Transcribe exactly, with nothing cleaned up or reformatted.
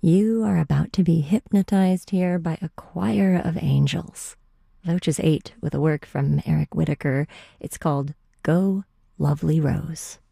You are about to be hypnotized here by a choir of angels. Loaches eight with a work from Eric Whitacre. It's called Go, Lovely Rose.